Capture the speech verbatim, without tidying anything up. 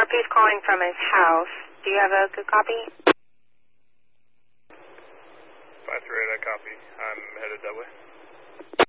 He's calling from his house. Do you have a good copy? five three eight, I copy. I'm headed that way.